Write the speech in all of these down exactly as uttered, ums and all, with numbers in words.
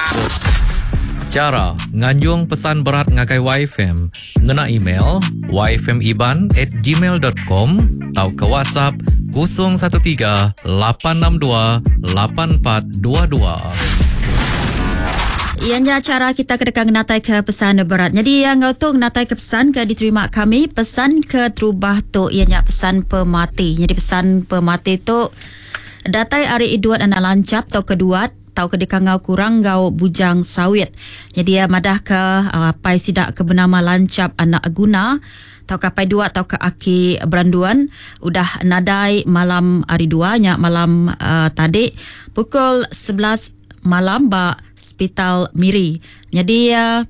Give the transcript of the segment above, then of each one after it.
Cara nganjung pesan berat ngakai Y F M ngena email y f m iban at gmail dot com atau ke WhatsApp kosong satu tiga lapan enam dua lapan empat dua dua. Ianya cara kita kedekang natai ke pesan berat. Jadi yang ngau tu natai ke pesan ke diterima kami pesan ke terubah tu ianya pesan pemati. Jadi pesan pemati tu datai hari iduat anak lancap atau kedua tau kedekang ngau kurang ngau bujang sawit. Jadi ya madah ke uh, pai sidak ke bernama lancap anak guna tau kapai dua tau ke aki beranduan udah nadai malam hari dua nya malam uh, tadi pukul sebelas malam ba hospital Miri. Jadi uh,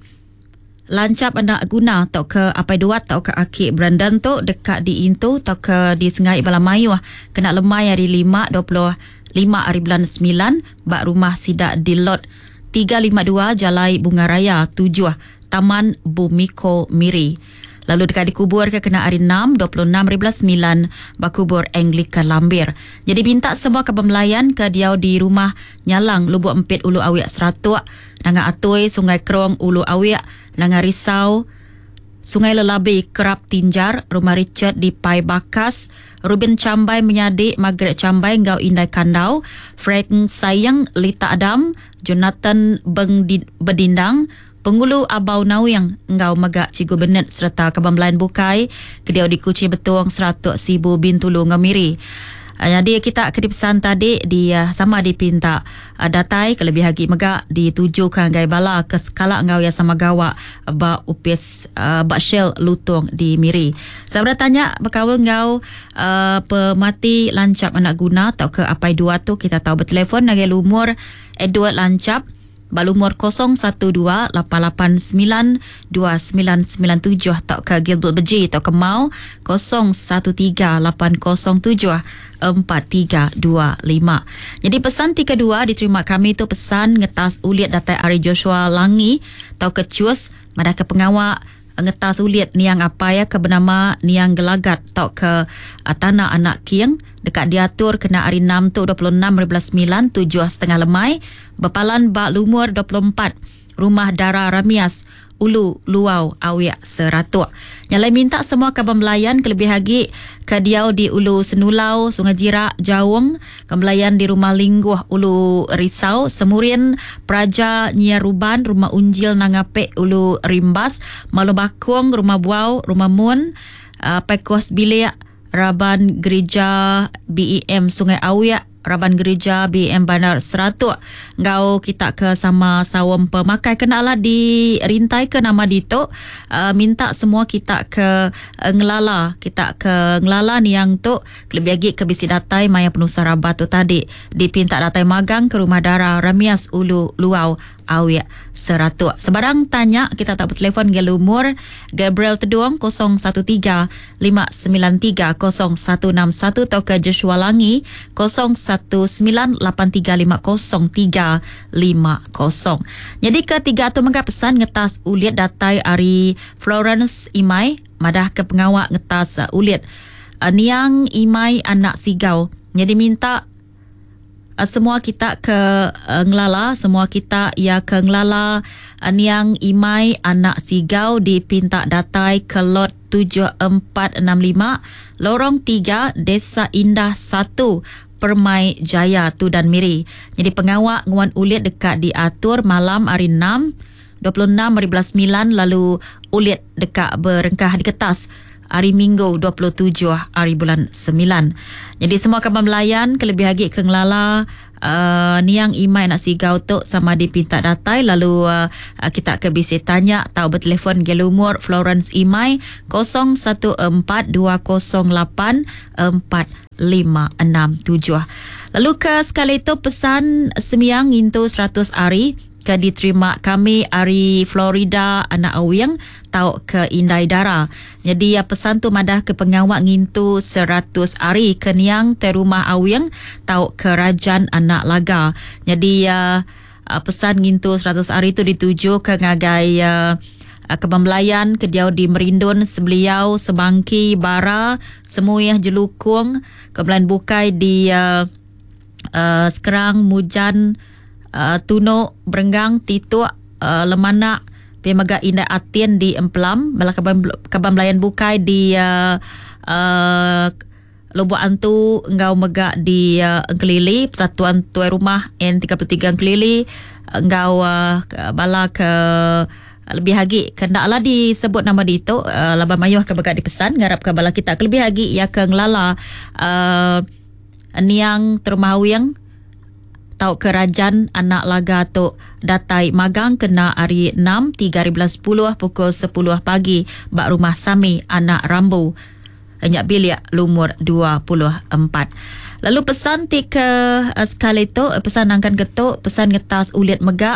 lancap anak guna tau ke apai dua tau ke aki berandan tu dekat di Intu tau ke di Sengai Balamayu kena lemai hari lima dua puluh lima hari bulan sembilan bak rumah sidak di lot tiga lima dua Jalai Bunga Raya tujuh Taman Bumiko Miri. Lalu dekat dikubur ke kena hari enam dua puluh enam hari bulan sembilan bak kubur Anglican Lambir. Jadi minta semua kebemelayan ke diau di rumah Nyalang Lubuk Empit Ulu Awiak Seratuk Nanga Atui Sungai Kerong Ulu Awiak Nanga Risau Sungai Lelabi Kerap Tinjar Rumah Richard di Pai Bakas Ruben Cambai Menyadik Margaret Cambai Ngau Indai Kandau Frank Sayang Lita Adam Jonathan Beng Bedindang Pengulu Abau Nauyang Ngau Magak Cigu Benet serta Kebambelain Bukai Kediau di Kuci Betuang Seratuk Sibu Bintulu Ngamiri. Jadi kita ke pesan tadi di uh, sama dipinta uh, datai kelebih hagi megak dituju ke Gai Bala ke skala ngau ya sama gawa ba upis uh, ba shell lutung di Miri. Saya tanya berkawal ngau uh, pemati lancap anak guna atau ke apai dua tu kita tahu bertelefon ngai lumur Edward Lancap balumur kosong satu dua lapan lapan sembilan dua sembilan sembilan tujuh atau ke Gilbert Beji atau ke Mau kosong satu tiga lapan kosong tujuh empat tiga dua lima. Jadi pesan tiga dua diterima kami tu pesan ngetas uliat datai Ari Joshua Langi atau ke Cus madah ke pengawak ngetas uliat niang apa ya ke bernama niang gelagat atau ke uh, tanah anak kieng dekat diatur kena hari enam tu dua puluh enam hari bulan sembilan tujuh setengah lemai bepalan bak lumur dua puluh empat rumah Dara Ramias Ulu Luau Awiak Seratuk. Nyalai minta semua kebembelayan kelebih hagi ke diau di Ulu Senulau Sungai Jirak Jawong kebelayan di rumah Lingguh Ulu Risau Semurin Praja Nyiaruban rumah Unjil Nangape Ulu Rimbas Malu Bakung rumah Buau rumah Mun uh, Pekos Bilik Raban Gereja B E M Sungai Awiak Raban Gereja B M Bandar Seratuk. Ngau kita ke sama sawam pemakai kenalah di rintai ke nama dito uh, minta semua kita ke uh, ngelala kita ke ngelala ni yang tu lebih lagi ke bisi datai maya penusah rabat tu tadi dipinta datai magang ke rumah Dara Ramias Ulu Luau Awiak Seratuk. Sebarang tanya kita tak bertelefon ke lumur Gabriel Teduang kosong satu tiga lima sembilan tiga kosong satu enam satu atau ke Joshua Langi kosong satu sembilan lapan tiga lima kosong tiga lima kosong. Jadi ketiga tu mengapa pesan ngetas uliat datai Ari Florence Imai madah ke pengawak ngetas uh, uliat uh, niang Imai anak sigau. Jadi minta Uh, semua kita ke uh, ngelala semua kita ya ke ngelala uh, niang Imai anak sigau dipinta datai ke lot tujuh empat enam lima lorong tiga Desa Indah satu Permai Jaya Tudan Miri. Jadi pengawak nguan uliat dekat diatur malam hari enam dua puluh enam hari bulan sembilan lalu uliat dekat berengkah di kertas hari Minggu dua puluh tujuh hari bulan sembilan. Jadi semua kabar melayan kelebih lagi ke ngelala uh, niang Imai nak sigau tu sama dipinta datai lalu uh, kita ke bisi tanya tahu bertelefon ke lumur Florence Imai kosong satu empat dua kosong lapan empat lima enam tujuh. Lalu ke sekali itu pesan semiang into seratus hari ke diterima kami Ari Florida anak Awiang tau ke Indai Dara. Jadi ya pesan tu madah ke pengawak ngintu seratus hari ke niang te rumah Awiang tau ke Rajan anak Laga. Jadi ya uh, pesan ngintu seratus hari tu dituju ke ngagai uh, kebembelayan ke diau di Merindun Sebeliau Sebangki Bara Semuyah Jelukung kebelayan bukai di uh, uh, Sekerang Mujan uh, tunuk berenggang tituk uh, lemanak pemaga indah atien di emplam bala kaban kaban belayan bukai di uh, uh, Lubuk Antu engkau megak di uh, Engkelili, Persatuan Tuai Rumah N tiga puluh tiga Engkelili, engkau uh, bala ke lebih lagi kendaklah disebut nama dito uh, laba mayuh ke begak dipesan ngarap ke bala kita ke lebih lagi ya ke ngelala uh, niang termawiang tau kerajaan anak laga tu datai magang kena hari enam tiga bulan sepuluh pukul sepuluh pagi bak rumah Sami anak Rambu Enyak bilik lumur dua puluh empat. Lalu pesan ti ke uh, sekali tu pesan angkan ketuk pesan ngetas ulit megak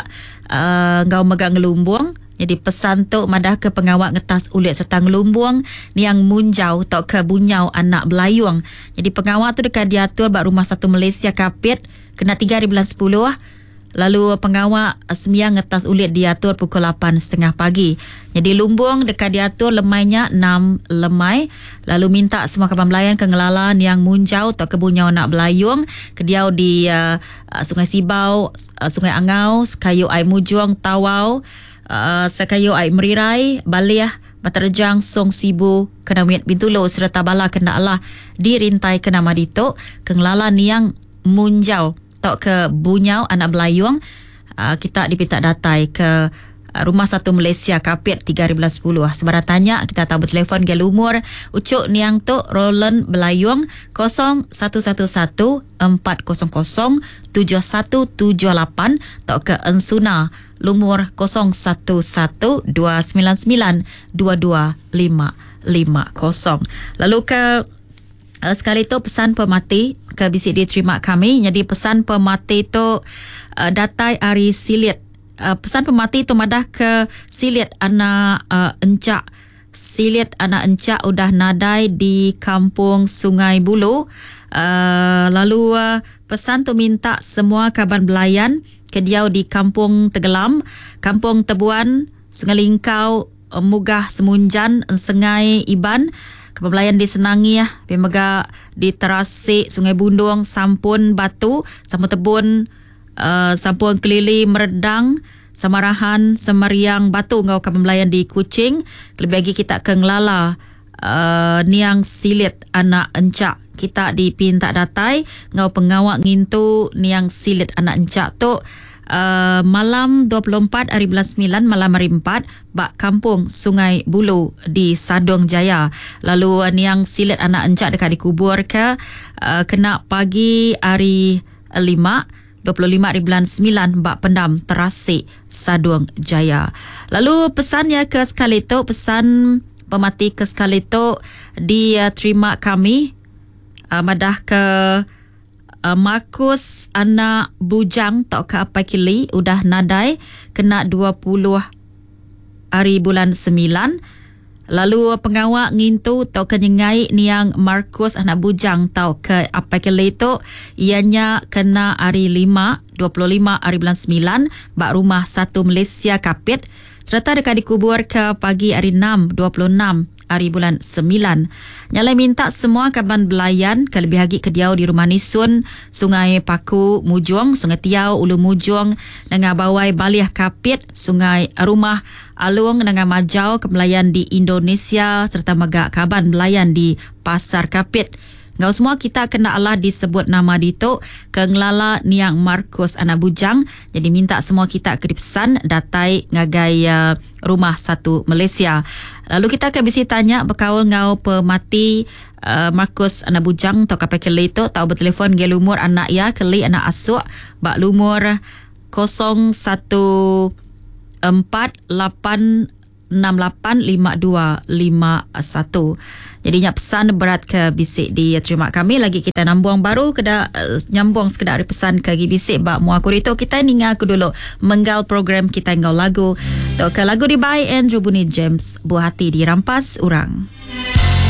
uh, ngau megak ngelumbung. Jadi pesan tu madah ke pengawak ngetas ulit serta ngelumbung niang munjau tok ke bunyau anak belayung. Jadi pengawak tu dekat diatur bak rumah satu Malaysia Kapit kena tiga bulan sepuluh. Lalu pengawak semiang ngetas ulit diatur pukul lapan tiga puluh pagi. Jadi lumbung dekat diatur lemainya enam lemai. Lalu minta semua kawan belayan ke ngelalan yang munjau atau kebunyau nak belayung. Kediau di uh, Sungai Sibau, uh, Sungai Angau, Sekayu Ai Mujung, Tawau, uh, Sekayu Ai Merirai, Baliah, Baterjang, Song Sibu, Kenawit Bintulo serta bala kendaklah dirintai kena madito ke ngelalan yang munjau tok ke bunyau anak belayung. uh, kita dipinta datai ke uh, rumah satu Malaysia Kapit tiga bulan sepuluh. Sebarang tanya kita tahu bertelefon ke lumur ucuk niang tok Roland Belayung kosong satu satu satu empat kosong kosong tujuh satu tujuh lapan tok ke Ensuna lumur kosong satu satu dua sembilan sembilan dua dua lima lima kosong. Lalu ke Uh, sekali tu pesan pemati ke bisik diterima kami. Jadi pesan pemati tu uh, datai hari silit. Uh, pesan pemati tu madah ke silit anak uh, encak. Silit anak encak udah nadai di kampung Sungai Bulu. Uh, lalu uh, pesan tu minta semua kaban belayan ke diau di kampung Tegelam, kampung Tebuan, Sungai Lingkau, uh, Mugah Semunjan, Sengai Iban. Kepebelayan disenangi ya, pemega di Terasik, Sungai Bundung, Sampun Batu, Sampun Tebun, uh, Sampun Kelili, Meredang, Samarahan, Semeriang, Batu ngau kepebelayan di Kuching. Lebih lagi kita ke Ngelala, uh, Niang Silit anak encak. Kita dipinta datai ngau pengawak ngintu Niang Silit anak encak tu. Uh, malam dua puluh empat hari bulan sembilan malam hari empat bak kampung Sungai Bulu di Sadong Jaya. Lalu uh, niang silit anak encak dekat dikubur ke uh, kena pagi hari lima dua puluh lima hari bulan sembilan bak pendam Terasik Sadong Jaya. Lalu pesannya ke sekali tu pesan pemati ke sekali tu diterima uh, kami uh, madah ke Uh, Markus anak bujang tok ke apa kili udah nadai kena dua puluh hari bulan sembilan. Lalu pengawak ngintu tok ke nyengai niang Markus anak bujang tok ke apa kili tu ianya kena hari lima dua puluh lima hari bulan sembilan bak rumah satu Malaysia Kapit serta dekat dikubur ke pagi hari enam dua puluh enam hari bulan sembilan. Nyalai minta semua kaban belayan ke lebih lagi ke diau di Rumah Nisun, Sungai Paku Mujung, Sungai Tiau Ulu Mujung dengan Bawai Baliah Kapit, Sungai Rumah Alung dengan Majau ke belayan di Indonesia serta megak kaban belayan di Pasar Kapit. Ngau semua kita kena Allah disebut nama dito ke ngelala niang Markus anak bujang. Jadi minta semua kita ke pesan datai ngagai uh, rumah satu Malaysia. Lalu kita ke bisi tanya berkawal ngau pemati uh, Markus anak bujang atau kapai keli tu tahu bertelefon ge lumur anak ya keli anak asuk bak lumur kosong satu empat lapan enam lapan lima dua lima satu. Jadinya pesan berat ke bisik di terima kami lagi kita nambung baru keda uh, nyambung sekedar pesan ke bisik bak muaku itu kita ninga aku dulu menggal program kita ngau lagu. Tok ke lagu di by Andrew Bunny James buah hati dirampas orang.